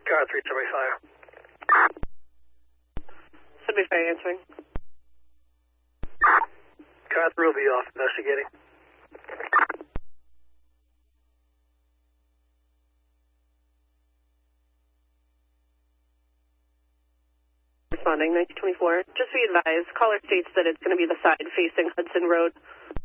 Car 375. 75 answering. Car 3 will be off investigating. Responding, 1924. Just be advised, caller states that it's going to be the side facing Hudson Road.